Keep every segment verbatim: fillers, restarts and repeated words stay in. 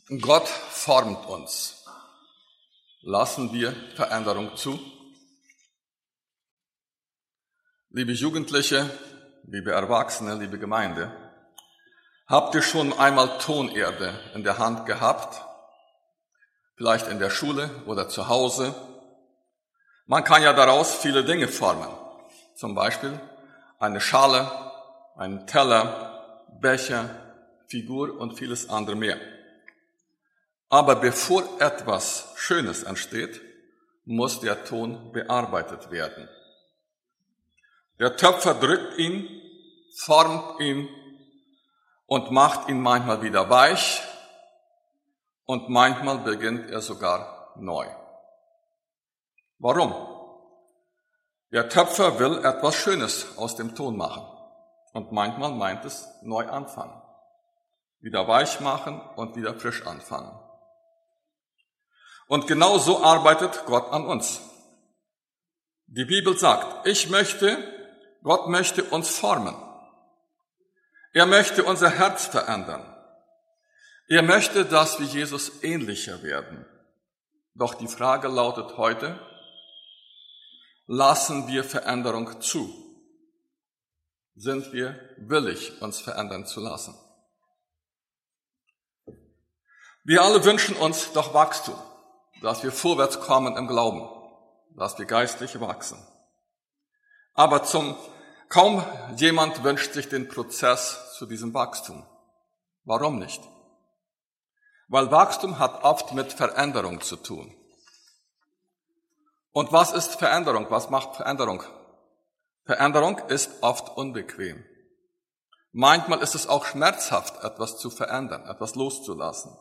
Gott formt uns. Lassen wir Veränderung zu? Liebe Jugendliche, liebe Erwachsene, liebe Gemeinde, habt ihr schon einmal Tonerde in der Hand gehabt? Vielleicht in der Schule oder zu Hause? Man kann ja daraus viele Dinge formen. Zum Beispiel eine Schale, einen Teller, Becher, Figur und vieles andere mehr. Aber bevor etwas Schönes entsteht, muss der Ton bearbeitet werden. Der Töpfer drückt ihn, formt ihn und macht ihn manchmal wieder weich und manchmal beginnt er sogar neu. Warum? Der Töpfer will etwas Schönes aus dem Ton machen und manchmal meint es neu anfangen, wieder weich machen und wieder frisch anfangen. Und genau so arbeitet Gott an uns. Die Bibel sagt, ich möchte, Gott möchte uns formen. Er möchte unser Herz verändern. Er möchte, dass wir Jesus ähnlicher werden. Doch die Frage lautet heute, lassen wir Veränderung zu? Sind wir willig, uns verändern zu lassen? Wir alle wünschen uns doch Wachstum, dass wir vorwärts kommen im Glauben, dass wir geistlich wachsen. Aber zum, kaum jemand wünscht sich den Prozess zu diesem Wachstum. Warum nicht? Weil Wachstum hat oft mit Veränderung zu tun. Und was ist Veränderung? Was macht Veränderung? Veränderung ist oft unbequem. Manchmal ist es auch schmerzhaft, etwas zu verändern, etwas loszulassen.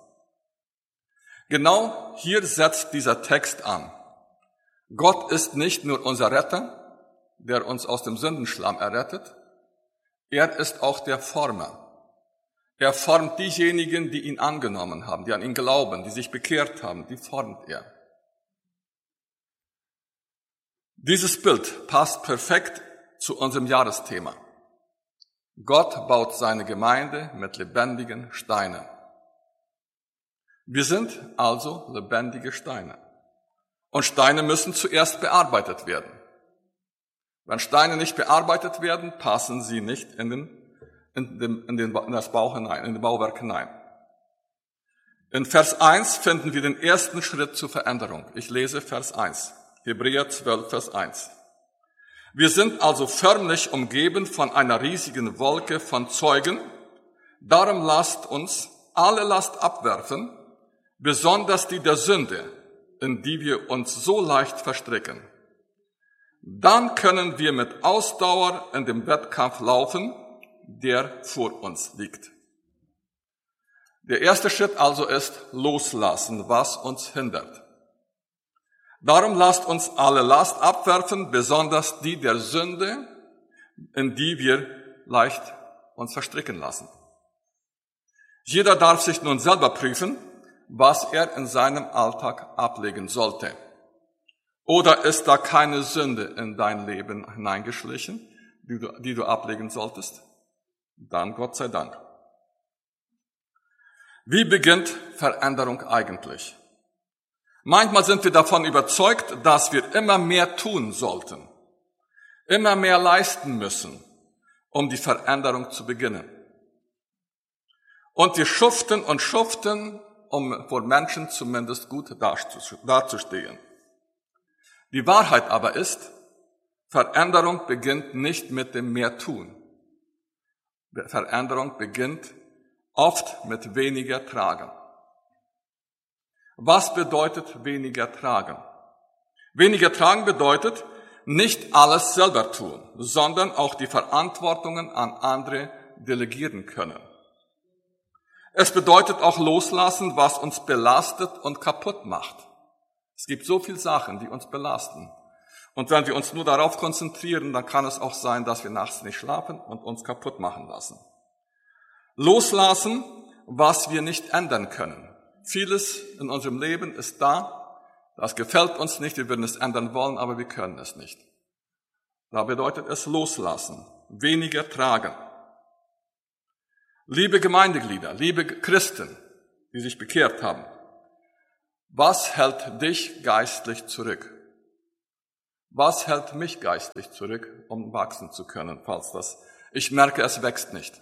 Genau hier setzt dieser Text an. Gott ist nicht nur unser Retter, der uns aus dem Sündenschlamm errettet, er ist auch der Former. Er formt diejenigen, die ihn angenommen haben, die an ihn glauben, die sich bekehrt haben, die formt er. Dieses Bild passt perfekt zu unserem Jahresthema. Gott baut seine Gemeinde mit lebendigen Steinen. Wir sind also lebendige Steine. Und Steine müssen zuerst bearbeitet werden. Wenn Steine nicht bearbeitet werden, passen sie nicht in, den, in, den, in, den, in das Bau hinein, in den Bauwerk hinein. In Vers eins finden wir den ersten Schritt zur Veränderung. Ich lese Vers eins. Hebräer zwölf, Vers eins. Wir sind also förmlich umgeben von einer riesigen Wolke von Zeugen. Darum lasst uns alle Last abwerfen, besonders die der Sünde, in die wir uns so leicht verstricken. Dann können wir mit Ausdauer in dem Wettkampf laufen, der vor uns liegt. Der erste Schritt also ist loslassen, was uns hindert. Darum lasst uns alle Last abwerfen, besonders die der Sünde, in die wir leicht uns verstricken lassen. Jeder darf sich nun selber prüfen, was er in seinem Alltag ablegen sollte. Oder ist da keine Sünde in dein Leben hineingeschlichen, die du, die du ablegen solltest? Dann Gott sei Dank. Wie beginnt Veränderung eigentlich? Manchmal sind wir davon überzeugt, dass wir immer mehr tun sollten, immer mehr leisten müssen, um die Veränderung zu beginnen. Und wir schuften und schuften, um vor Menschen zumindest gut dazustehen. Die Wahrheit aber ist, Veränderung beginnt nicht mit dem Mehrtun. Veränderung beginnt oft mit weniger Tragen. Was bedeutet weniger Tragen? Weniger Tragen bedeutet nicht alles selber tun, sondern auch die Verantwortungen an andere delegieren können. Es bedeutet auch loslassen, was uns belastet und kaputt macht. Es gibt so viele Sachen, die uns belasten. Und wenn wir uns nur darauf konzentrieren, dann kann es auch sein, dass wir nachts nicht schlafen und uns kaputt machen lassen. Loslassen, was wir nicht ändern können. Vieles in unserem Leben ist da, das gefällt uns nicht, wir würden es ändern wollen, aber wir können es nicht. Da bedeutet es loslassen, weniger tragen. Liebe Gemeindeglieder, liebe Christen, die sich bekehrt haben. Was hält dich geistlich zurück? Was hält mich geistlich zurück, um wachsen zu können, falls das, ich merke, es wächst nicht.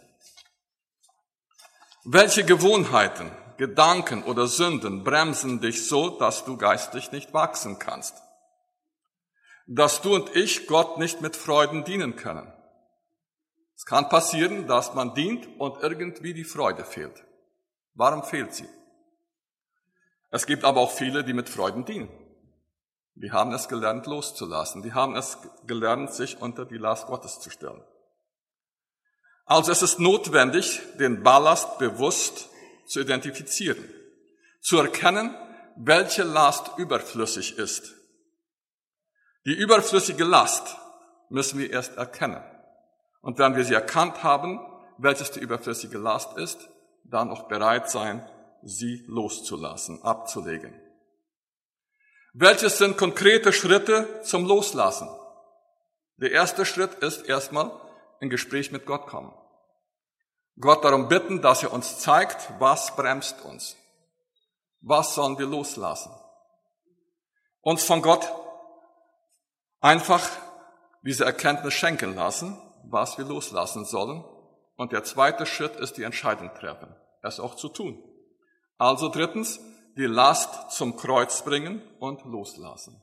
Welche Gewohnheiten, Gedanken oder Sünden bremsen dich so, dass du geistlich nicht wachsen kannst? Dass du und ich Gott nicht mit Freuden dienen können. Es kann passieren, dass man dient und irgendwie die Freude fehlt. Warum fehlt sie? Es gibt aber auch viele, die mit Freuden dienen. Die haben es gelernt, loszulassen. Die haben es gelernt, sich unter die Last Gottes zu stellen. Also es ist notwendig, den Ballast bewusst zu identifizieren, zu erkennen, welche Last überflüssig ist. Die überflüssige Last müssen wir erst erkennen. Und wenn wir sie erkannt haben, welches die überflüssige Last ist, dann auch bereit sein, sie loszulassen, abzulegen. Welches sind konkrete Schritte zum Loslassen? Der erste Schritt ist erstmal in Gespräch mit Gott kommen. Gott darum bitten, dass er uns zeigt, was bremst uns. Was sollen wir loslassen? Uns von Gott einfach diese Erkenntnis schenken lassen, was wir loslassen sollen. Und der zweite Schritt ist die Entscheidung treffen, es auch zu tun. Also drittens, die Last zum Kreuz bringen und loslassen.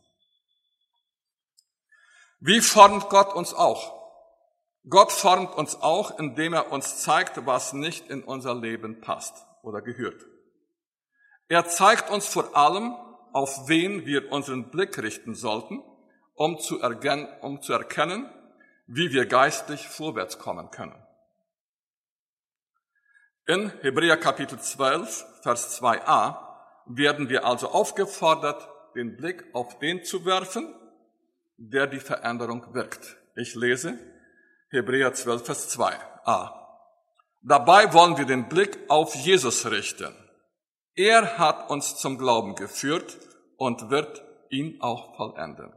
Wie formt Gott uns auch? Gott formt uns auch, indem er uns zeigt, was nicht in unser Leben passt oder gehört. Er zeigt uns vor allem, auf wen wir unseren Blick richten sollten, um zu, ergen- um zu erkennen, wie wir geistlich vorwärts kommen können. In Hebräer Kapitel zwölf, Vers zwei a werden wir also aufgefordert, den Blick auf den zu werfen, der die Veränderung wirkt. Ich lese Hebräer zwölf, Vers zwei a. Dabei wollen wir den Blick auf Jesus richten. Er hat uns zum Glauben geführt und wird ihn auch vollenden.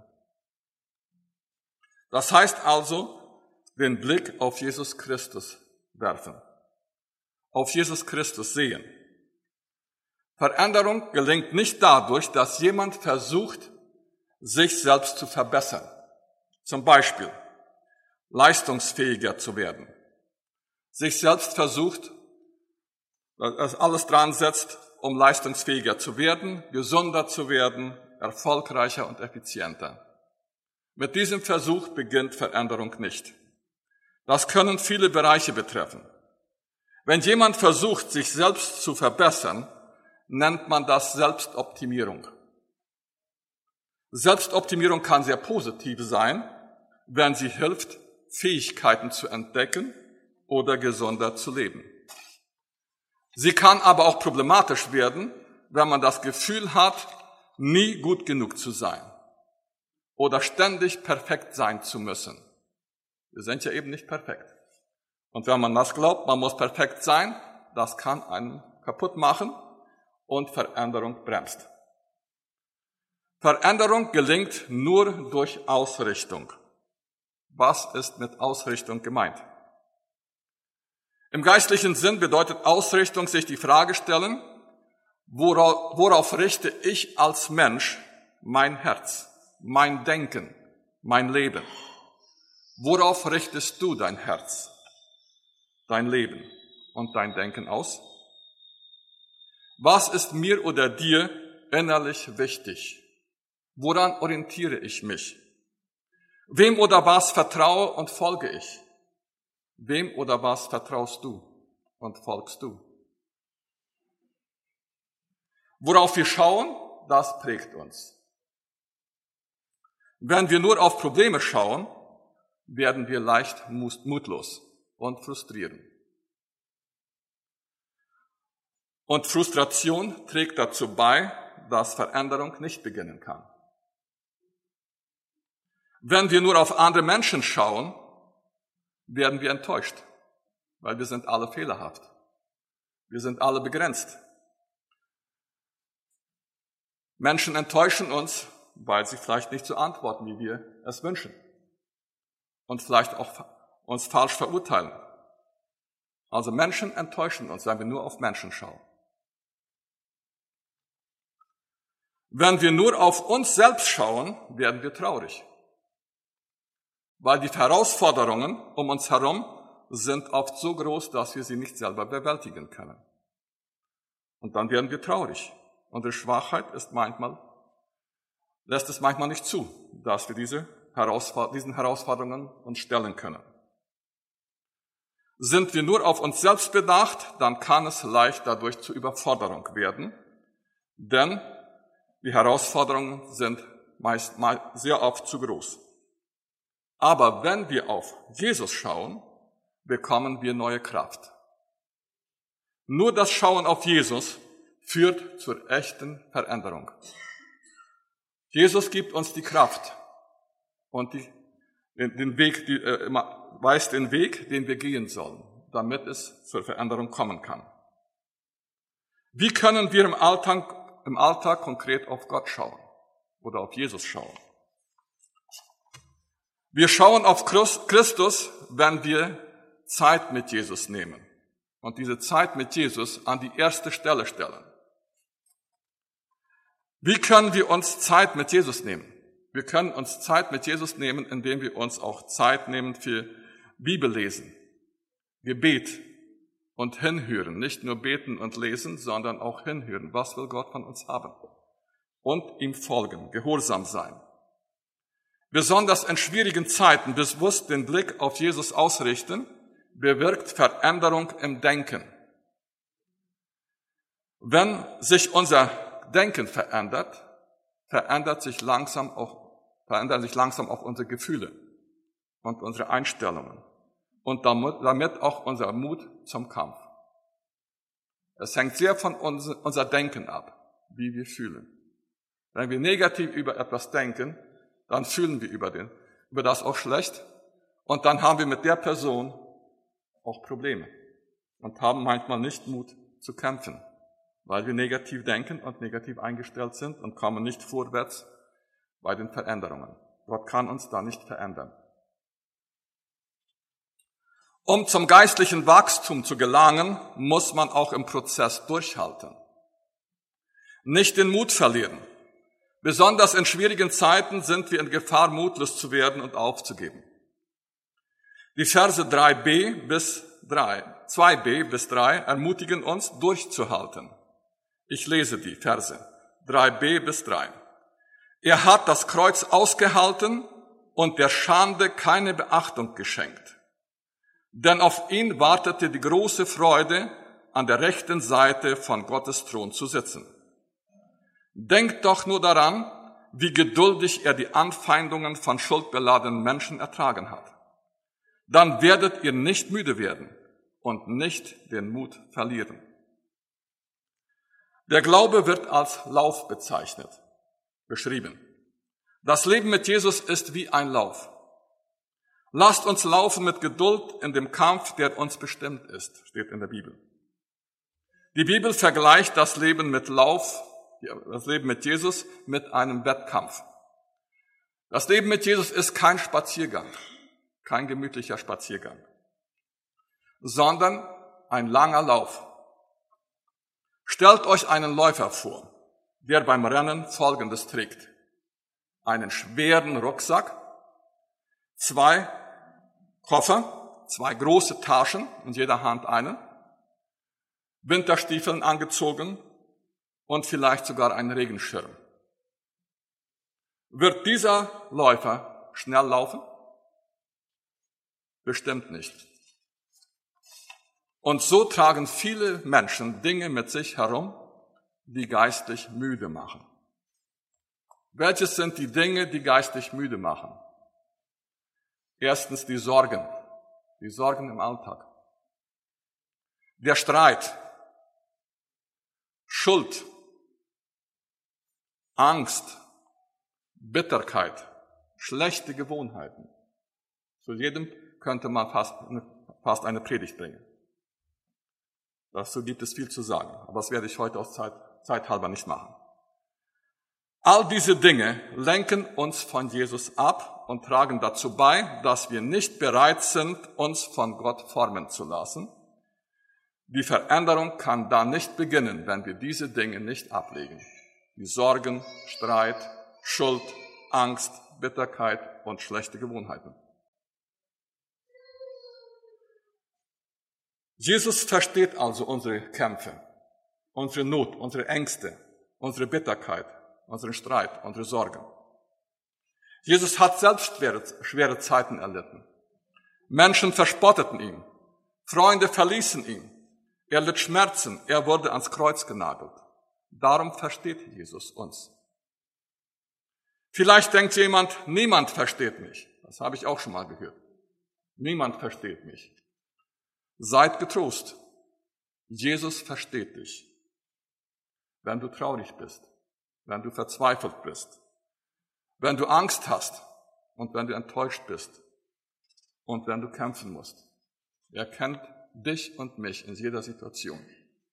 Das heißt also, den Blick auf Jesus Christus werfen. Auf Jesus Christus sehen. Veränderung gelingt nicht dadurch, dass jemand versucht, sich selbst zu verbessern. Zum Beispiel leistungsfähiger zu werden. Sich selbst versucht, dass alles dran setzt, um leistungsfähiger zu werden, gesunder zu werden, erfolgreicher und effizienter. Mit diesem Versuch beginnt Veränderung nicht. Das können viele Bereiche betreffen. Wenn jemand versucht, sich selbst zu verbessern, nennt man das Selbstoptimierung. Selbstoptimierung kann sehr positiv sein, wenn sie hilft, Fähigkeiten zu entdecken oder gesunder zu leben. Sie kann aber auch problematisch werden, wenn man das Gefühl hat, nie gut genug zu sein oder ständig perfekt sein zu müssen. Wir sind ja eben nicht perfekt. Und wenn man das glaubt, man muss perfekt sein, das kann einen kaputt machen und Veränderung bremst. Veränderung gelingt nur durch Ausrichtung. Was ist mit Ausrichtung gemeint? Im geistlichen Sinn bedeutet Ausrichtung sich die Frage stellen, worauf, worauf richte ich als Mensch mein Herz, mein Denken, mein Leben? Worauf richtest du dein Herz, dein Leben und dein Denken aus? Was ist mir oder dir innerlich wichtig? Woran orientiere ich mich? Wem oder was vertraue und folge ich? Wem oder was vertraust du und folgst du? Worauf wir schauen, das prägt uns. Wenn wir nur auf Probleme schauen, werden wir leicht mutlos und frustrieren. Und Frustration trägt dazu bei, dass Veränderung nicht beginnen kann. Wenn wir nur auf andere Menschen schauen, werden wir enttäuscht, weil wir sind alle fehlerhaft. Wir sind alle begrenzt. Menschen enttäuschen uns, weil sie vielleicht nicht so antworten, wie wir es wünschen. Und vielleicht auch uns falsch verurteilen. Also Menschen enttäuschen uns, wenn wir nur auf Menschen schauen. Wenn wir nur auf uns selbst schauen, werden wir traurig. Weil die Herausforderungen um uns herum sind oft so groß, dass wir sie nicht selber bewältigen können. Und dann werden wir traurig. Unsere Schwachheit ist manchmal, lässt es manchmal nicht zu, dass wir diese Herausfor- diesen Herausforderungen uns stellen können. Sind wir nur auf uns selbst bedacht, dann kann es leicht dadurch zur Überforderung werden, denn die Herausforderungen sind meist sehr oft zu groß. Aber wenn wir auf Jesus schauen, bekommen wir neue Kraft. Nur das Schauen auf Jesus führt zur echten Veränderung. Jesus gibt uns die Kraft und die, den, den Weg, die, äh, weist den Weg, den wir gehen sollen, damit es zur Veränderung kommen kann. Wie können wir im Alltag, im Alltag konkret auf Gott schauen oder auf Jesus schauen? Wir schauen auf Christus, wenn wir Zeit mit Jesus nehmen und diese Zeit mit Jesus an die erste Stelle stellen. Wie können wir uns Zeit mit Jesus nehmen? Wir können uns Zeit mit Jesus nehmen, indem wir uns auch Zeit nehmen für Bibellesen, Gebet und hinhören. Nicht nur beten und lesen, sondern auch hinhören. Was will Gott von uns haben? Und ihm folgen, gehorsam sein. Besonders in schwierigen Zeiten bewusst den Blick auf Jesus ausrichten, bewirkt Veränderung im Denken. Wenn sich unser Denken verändert, verändert sich langsam auch, verändern sich langsam auch unsere Gefühle und unsere Einstellungen und damit, damit auch unser Mut zum Kampf. Es hängt sehr von uns, unser Denken ab, wie wir fühlen. Wenn wir negativ über etwas denken, dann fühlen wir über, den, über das auch schlecht und dann haben wir mit der Person auch Probleme und haben manchmal nicht Mut zu kämpfen, weil wir negativ denken und negativ eingestellt sind und kommen nicht vorwärts bei den Veränderungen. Gott kann uns da nicht verändern. Um zum geistlichen Wachstum zu gelangen, muss man auch im Prozess durchhalten. Nicht den Mut verlieren. Besonders in schwierigen Zeiten sind wir in Gefahr, mutlos zu werden und aufzugeben. Die Verse drei b bis drei, zwei b bis drei ermutigen uns, durchzuhalten. Ich lese die Verse drei b bis drei. Er hat das Kreuz ausgehalten und der Schande keine Beachtung geschenkt. Denn auf ihn wartete die große Freude, an der rechten Seite von Gottes Thron zu sitzen. Denkt doch nur daran, wie geduldig er die Anfeindungen von schuldbeladenen Menschen ertragen hat. Dann werdet ihr nicht müde werden und nicht den Mut verlieren. Der Glaube wird als Lauf bezeichnet, beschrieben. Das Leben mit Jesus ist wie ein Lauf. Lasst uns laufen mit Geduld in dem Kampf, der uns bestimmt ist, steht in der Bibel. Die Bibel vergleicht das Leben mit Lauf, das Leben mit Jesus mit einem Wettkampf. Das Leben mit Jesus ist kein Spaziergang, kein gemütlicher Spaziergang, sondern ein langer Lauf. Stellt euch einen Läufer vor, der beim Rennen Folgendes trägt. Einen schweren Rucksack, zwei Koffer, zwei große Taschen, in jeder Hand eine, Winterstiefeln angezogen und vielleicht sogar einen Regenschirm. Wird dieser Läufer schnell laufen? Bestimmt nicht. Und so tragen viele Menschen Dinge mit sich herum, die geistlich müde machen. Welches sind die Dinge, die geistlich müde machen? Erstens die Sorgen, die Sorgen im Alltag. Der Streit, Schuld, Angst, Bitterkeit, schlechte Gewohnheiten. Zu jedem könnte man fast, fast eine Predigt bringen. Dazu gibt es viel zu sagen, aber das werde ich heute aus Zeit, Zeit halber nicht machen. All diese Dinge lenken uns von Jesus ab und tragen dazu bei, dass wir nicht bereit sind, uns von Gott formen zu lassen. Die Veränderung kann da nicht beginnen, wenn wir diese Dinge nicht ablegen. wie Sorgen, Streit, Schuld, Angst, Bitterkeit und schlechte Gewohnheiten. Jesus versteht also unsere Kämpfe, unsere Not, unsere Ängste, unsere Bitterkeit, unseren Streit, unsere Sorgen. Jesus hat selbst schwere, schwere Zeiten erlitten. Menschen verspotteten ihn. Freunde verließen ihn. Er litt Schmerzen. Er wurde ans Kreuz genagelt. Darum versteht Jesus uns. Vielleicht denkt jemand, niemand versteht mich. Das habe ich auch schon mal gehört. Niemand versteht mich. Seid getrost. Jesus versteht dich. Wenn du traurig bist, wenn du verzweifelt bist, wenn du Angst hast und wenn du enttäuscht bist und wenn du kämpfen musst. Er kennt dich und mich in jeder Situation.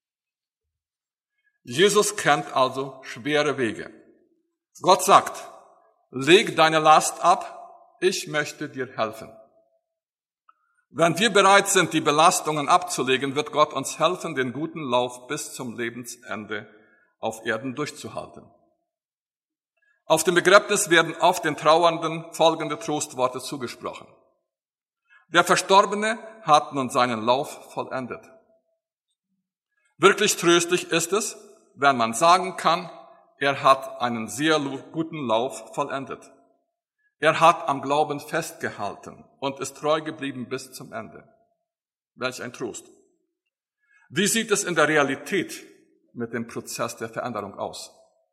Jesus kennt also schwere Wege. Gott sagt, leg deine Last ab, ich möchte dir helfen. Wenn wir bereit sind, die Belastungen abzulegen, wird Gott uns helfen, den guten Lauf bis zum Lebensende auf Erden durchzuhalten. Auf dem Begräbnis werden oft den Trauernden folgende Trostworte zugesprochen. Der Verstorbene hat nun seinen Lauf vollendet. Wirklich tröstlich ist es, wenn man sagen kann, er hat einen sehr guten Lauf vollendet. Er hat am Glauben festgehalten und ist treu geblieben bis zum Ende. Welch ein Trost. Wie sieht es in der Realität mit dem Prozess der Veränderung aus?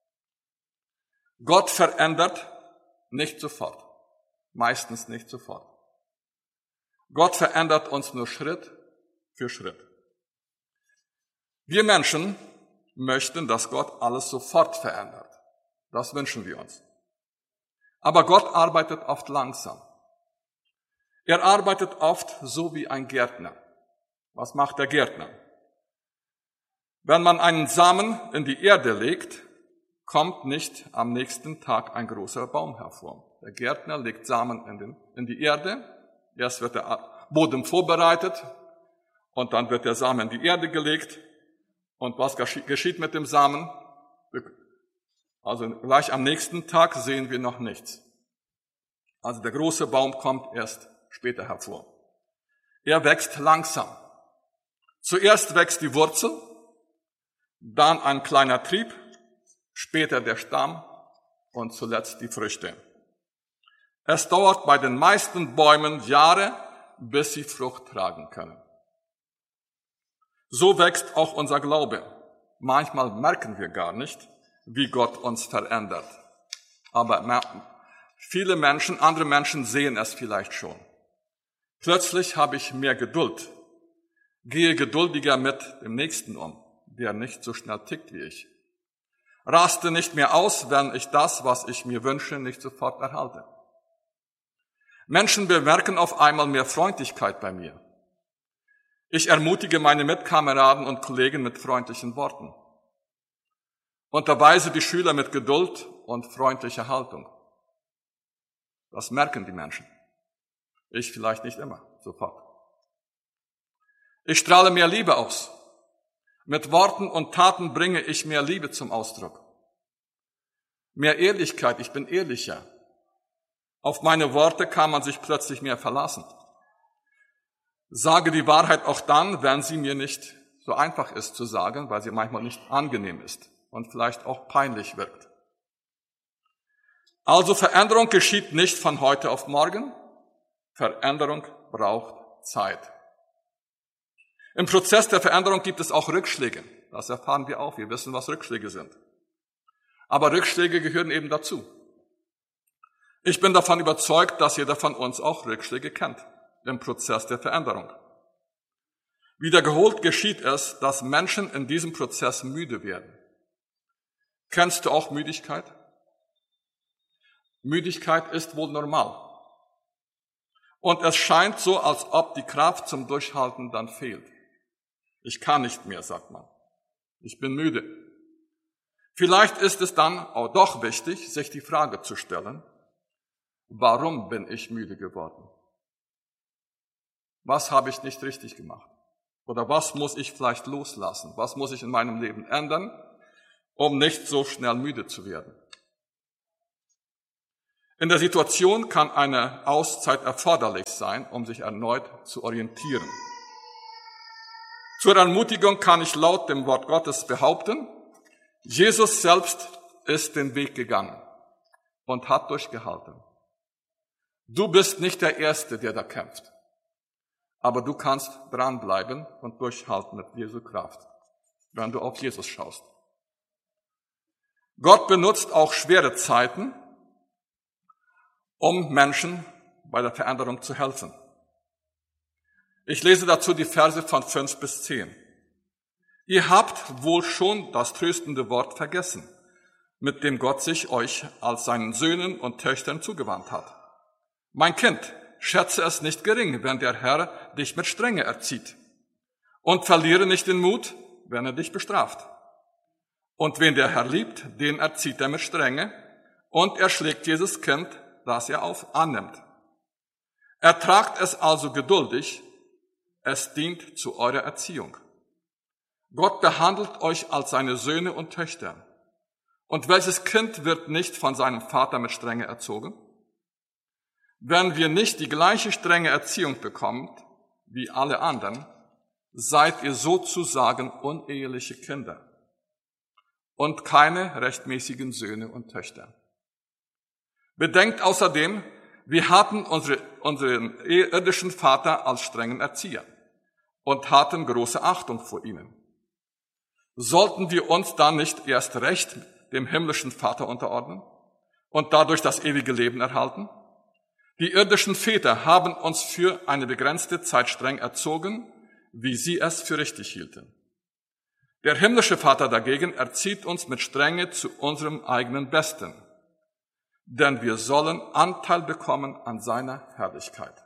Gott verändert nicht sofort, meistens nicht sofort. Gott verändert uns nur Schritt für Schritt. Wir Menschen möchten, dass Gott alles sofort verändert. Das wünschen wir uns. Aber Gott arbeitet oft langsam. Er arbeitet oft so wie ein Gärtner. Was macht der Gärtner? Wenn man einen Samen in die Erde legt, kommt nicht am nächsten Tag ein großer Baum hervor. Der Gärtner legt Samen in, den, in die Erde, erst wird der Boden vorbereitet und dann wird der Samen in die Erde gelegt. Und was geschieht mit dem Samen? Also gleich am nächsten Tag sehen wir noch nichts. Also der große Baum kommt erst später hervor. Er wächst langsam. Zuerst wächst die Wurzel, dann ein kleiner Trieb, später der Stamm und zuletzt die Früchte. Es dauert bei den meisten Bäumen Jahre, bis sie Frucht tragen können. So wächst auch unser Glaube. Manchmal merken wir gar nicht, wie Gott uns verändert. Aber viele Menschen, andere Menschen sehen es vielleicht schon. Plötzlich habe ich mehr Geduld, gehe geduldiger mit dem Nächsten um, der nicht so schnell tickt wie ich. Raste nicht mehr aus, wenn ich das, was ich mir wünsche, nicht sofort erhalte. Menschen bemerken auf einmal mehr Freundlichkeit bei mir. Ich ermutige meine Mitkameraden und Kollegen mit freundlichen Worten. Unterweise die Schüler mit Geduld und freundlicher Haltung. Das merken die Menschen. Ich vielleicht nicht immer, sofort. Ich strahle mehr Liebe aus. Mit Worten und Taten bringe ich mehr Liebe zum Ausdruck. Mehr Ehrlichkeit, ich bin ehrlicher. Auf meine Worte kann man sich plötzlich mehr verlassen. Sage die Wahrheit auch dann, wenn sie mir nicht so einfach ist zu sagen, weil sie manchmal nicht angenehm ist und vielleicht auch peinlich wirkt. Also Veränderung geschieht nicht von heute auf morgen. Veränderung braucht Zeit. Im Prozess der Veränderung gibt es auch Rückschläge. Das erfahren wir auch. Wir wissen, was Rückschläge sind. Aber Rückschläge gehören eben dazu. Ich bin davon überzeugt, dass jeder von uns auch Rückschläge kennt im Prozess der Veränderung. Wiederholt geschieht es, dass Menschen in diesem Prozess müde werden. Kennst du auch Müdigkeit? Müdigkeit ist wohl normal. Und es scheint so, als ob die Kraft zum Durchhalten dann fehlt. Ich kann nicht mehr, sagt man. Ich bin müde. Vielleicht ist es dann auch doch wichtig, sich die Frage zu stellen, warum bin ich müde geworden? Was habe ich nicht richtig gemacht? Oder was muss ich vielleicht loslassen? Was muss ich in meinem Leben ändern, um nicht so schnell müde zu werden. In der Situation kann eine Auszeit erforderlich sein, um sich erneut zu orientieren. Zur Ermutigung kann ich laut dem Wort Gottes behaupten, Jesus selbst ist den Weg gegangen und hat durchgehalten. Du bist nicht der Erste, der da kämpft, aber du kannst dranbleiben und durchhalten mit Jesu Kraft, wenn du auf Jesus schaust. Gott benutzt auch schwere Zeiten, um Menschen bei der Veränderung zu helfen. Ich lese dazu die Verse von fünf bis zehn. Ihr habt wohl schon das tröstende Wort vergessen, mit dem Gott sich euch als seinen Söhnen und Töchtern zugewandt hat. Mein Kind, schätze es nicht gering, wenn der Herr dich mit Strenge erzieht. Und verliere nicht den Mut, wenn er dich bestraft. Und wen der Herr liebt, den erzieht er mit Strenge, und er schlägt dieses Kind, das er auf annimmt. Ertragt es also geduldig, es dient zu eurer Erziehung. Gott behandelt euch als seine Söhne und Töchter. Und welches Kind wird nicht von seinem Vater mit Strenge erzogen? Wenn wir nicht die gleiche strenge Erziehung bekommen wie alle anderen, seid ihr sozusagen uneheliche Kinder und keine rechtmäßigen Söhne und Töchter. Bedenkt außerdem, wir hatten unsere, unseren irdischen Vater als strengen Erzieher und hatten große Achtung vor ihnen. Sollten wir uns dann nicht erst recht dem himmlischen Vater unterordnen und dadurch das ewige Leben erhalten? Die irdischen Väter haben uns für eine begrenzte Zeit streng erzogen, wie sie es für richtig hielten. Der himmlische Vater dagegen erzieht uns mit Strenge zu unserem eigenen Besten, denn wir sollen Anteil bekommen an seiner Herrlichkeit.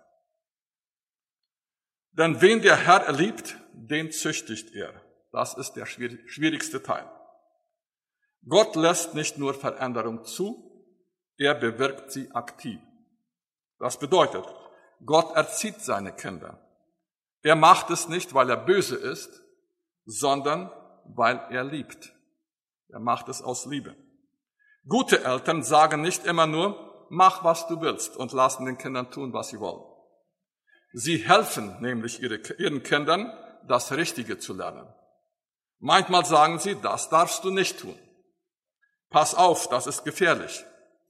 Denn wen der Herr liebt, den züchtigt er. Das ist der schwierigste Teil. Gott lässt nicht nur Veränderung zu, er bewirkt sie aktiv. Das bedeutet, Gott erzieht seine Kinder. Er macht es nicht, weil er böse ist, sondern weil er liebt. Er macht es aus Liebe. Gute Eltern sagen nicht immer nur, mach, was du willst, und lassen den Kindern tun, was sie wollen. Sie helfen nämlich ihre, ihren Kindern, das Richtige zu lernen. Manchmal sagen sie, das darfst du nicht tun. Pass auf, das ist gefährlich.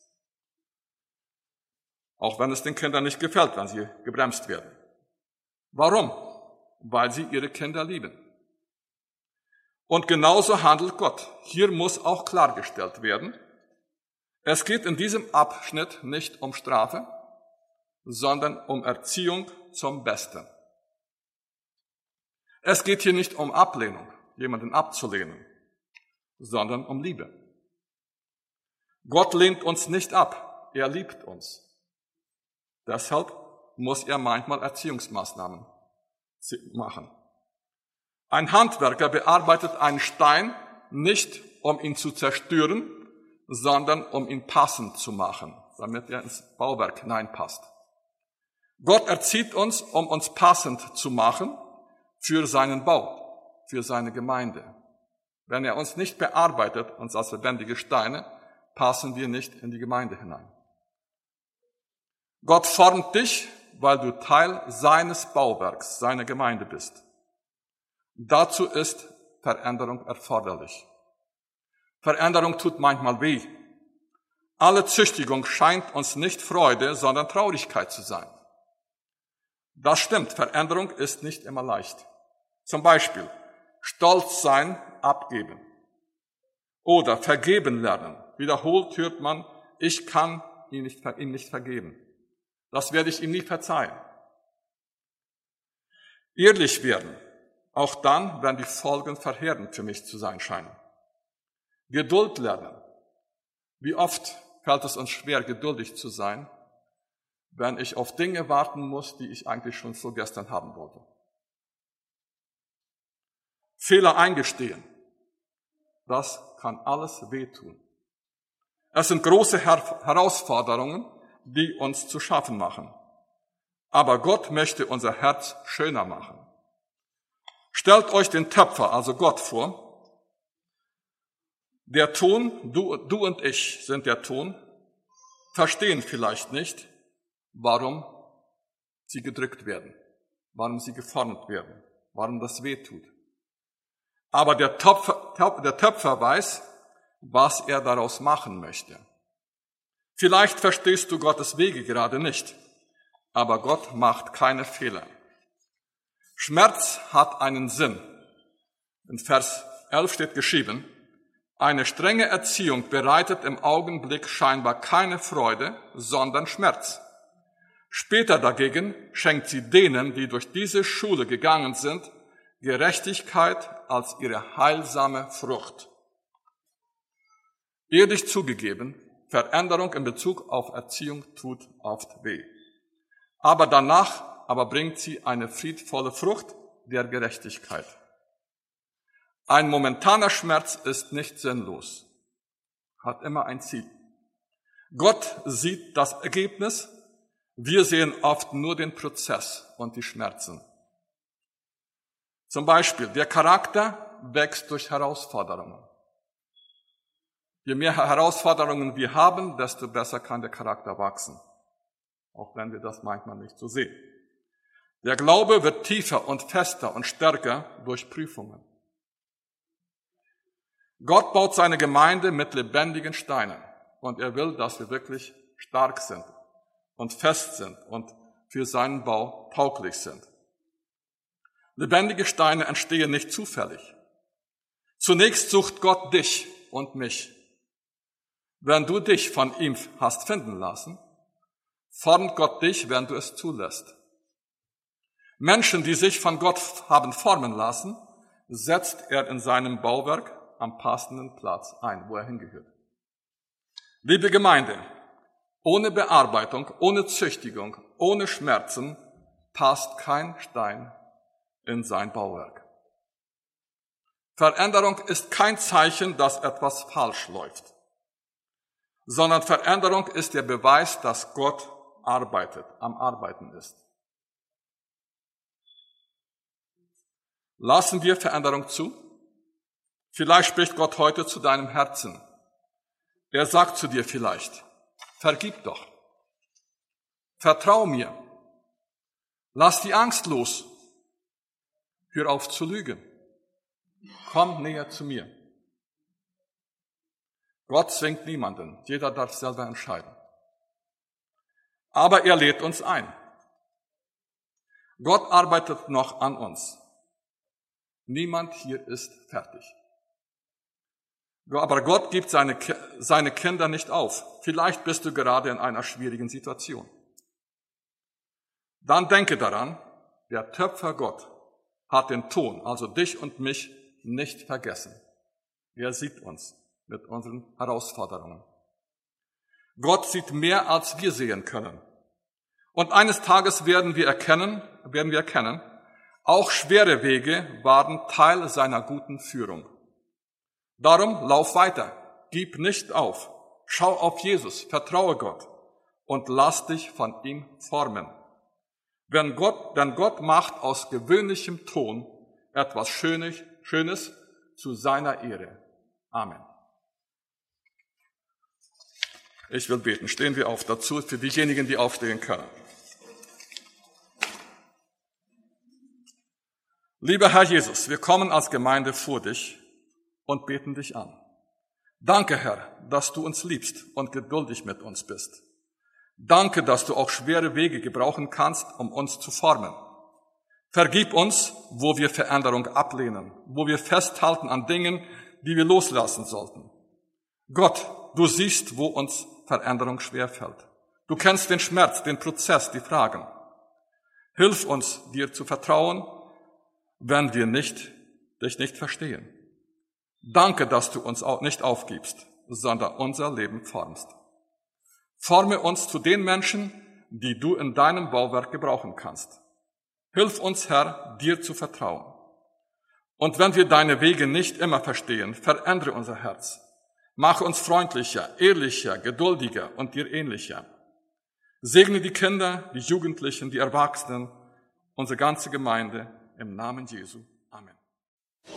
Auch wenn es den Kindern nicht gefällt, wenn sie gebremst werden. Warum? Weil sie ihre Kinder lieben. Und genauso handelt Gott. Hier muss auch klargestellt werden, es geht in diesem Abschnitt nicht um Strafe, sondern um Erziehung zum Besten. Es geht hier nicht um Ablehnung, jemanden abzulehnen, sondern um Liebe. Gott lehnt uns nicht ab, er liebt uns. Deshalb muss er manchmal Erziehungsmaßnahmen machen. Ein Handwerker bearbeitet einen Stein nicht, um ihn zu zerstören, sondern um ihn passend zu machen, damit er ins Bauwerk hineinpasst. Gott erzieht uns, um uns passend zu machen für seinen Bau, für seine Gemeinde. Wenn er uns nicht bearbeitet, uns als lebendige Steine, passen wir nicht in die Gemeinde hinein. Gott formt dich, weil du Teil seines Bauwerks, seiner Gemeinde bist. Dazu ist Veränderung erforderlich. Veränderung tut manchmal weh. Alle Züchtigung scheint uns nicht Freude, sondern Traurigkeit zu sein. Das stimmt, Veränderung ist nicht immer leicht. Zum Beispiel Stolz sein, abgeben. Oder vergeben lernen. Wiederholt hört man, ich kann ihm nicht, ihm nicht vergeben. Das werde ich ihm nie verzeihen. Ehrlich werden, auch dann, wenn die Folgen verheerend für mich zu sein scheinen. Geduld lernen. Wie oft fällt es uns schwer, geduldig zu sein, wenn ich auf Dinge warten muss, die ich eigentlich schon so gestern haben wollte. Fehler eingestehen. Das kann alles wehtun. Es sind große Her- Herausforderungen, die uns zu schaffen machen. Aber Gott möchte unser Herz schöner machen. Stellt euch den Töpfer, also Gott, vor, Der Ton, du, du und ich sind der Ton, verstehen vielleicht nicht, warum sie gedrückt werden, warum sie geformt werden, warum das weh tut. Aber der Töpfer, der Töpfer weiß, was er daraus machen möchte. Vielleicht verstehst du Gottes Wege gerade nicht, aber Gott macht keine Fehler. Schmerz hat einen Sinn. In Vers elf steht geschrieben, eine strenge Erziehung bereitet im Augenblick scheinbar keine Freude, sondern Schmerz. Später dagegen schenkt sie denen, die durch diese Schule gegangen sind, Gerechtigkeit als ihre heilsame Frucht. Ehrlich zugegeben, Veränderung in Bezug auf Erziehung tut oft weh. Aber danach aber bringt sie eine friedvolle Frucht der Gerechtigkeit. Ein momentaner Schmerz ist nicht sinnlos, hat immer ein Ziel. Gott sieht das Ergebnis, wir sehen oft nur den Prozess und die Schmerzen. Zum Beispiel, der Charakter wächst durch Herausforderungen. Je mehr Herausforderungen wir haben, desto besser kann der Charakter wachsen, auch wenn wir das manchmal nicht so sehen. Der Glaube wird tiefer und fester und stärker durch Prüfungen. Gott baut seine Gemeinde mit lebendigen Steinen und er will, dass wir wirklich stark sind und fest sind und für seinen Bau tauglich sind. Lebendige Steine entstehen nicht zufällig. Zunächst sucht Gott dich und mich. Wenn du dich von ihm hast finden lassen, formt Gott dich, wenn du es zulässt. Menschen, die sich von Gott haben formen lassen, setzt er in seinem Bauwerk am passenden Platz ein, wo er hingehört. Liebe Gemeinde, ohne Bearbeitung, ohne Züchtigung, ohne Schmerzen passt kein Stein in sein Bauwerk. Veränderung ist kein Zeichen, dass etwas falsch läuft, sondern Veränderung ist der Beweis, dass Gott arbeitet, am Arbeiten ist. Lassen wir Veränderung zu? Vielleicht spricht Gott heute zu deinem Herzen. Er sagt zu dir vielleicht, vergib doch, vertrau mir, lass die Angst los, hör auf zu lügen, komm näher zu mir. Gott zwingt niemanden, jeder darf selber entscheiden. Aber er lädt uns ein. Gott arbeitet noch an uns. Niemand hier ist fertig. Aber Gott gibt seine, seine Kinder nicht auf. Vielleicht bist du gerade in einer schwierigen Situation. Dann denke daran, der Töpfer Gott hat den Ton, also dich und mich, nicht vergessen. Er sieht uns mit unseren Herausforderungen. Gott sieht mehr, als wir sehen können. Und eines Tages werden wir erkennen, werden wir erkennen, auch schwere Wege waren Teil seiner guten Führung. Darum lauf weiter, gib nicht auf, schau auf Jesus, vertraue Gott und lass dich von ihm formen. Wenn Gott, denn Gott macht aus gewöhnlichem Ton etwas Schönes, Schönes zu seiner Ehre. Amen. Ich will beten. Stehen wir auf dazu für diejenigen, die aufstehen können. Lieber Herr Jesus, wir kommen als Gemeinde vor dich und beten dich an. Danke, Herr, dass du uns liebst und geduldig mit uns bist. Danke, dass du auch schwere Wege gebrauchen kannst, um uns zu formen. Vergib uns, wo wir Veränderung ablehnen, wo wir festhalten an Dingen, die wir loslassen sollten. Gott, du siehst, wo uns Veränderung schwerfällt. Du kennst den Schmerz, den Prozess, die Fragen. Hilf uns, dir zu vertrauen, wenn wir nicht, dich nicht verstehen. Danke, dass du uns auch nicht aufgibst, sondern unser Leben formst. Forme uns zu den Menschen, die du in deinem Bauwerk gebrauchen kannst. Hilf uns, Herr, dir zu vertrauen. Und wenn wir deine Wege nicht immer verstehen, verändere unser Herz. Mache uns freundlicher, ehrlicher, geduldiger und dir ähnlicher. Segne die Kinder, die Jugendlichen, die Erwachsenen, unsere ganze Gemeinde im Namen Jesu.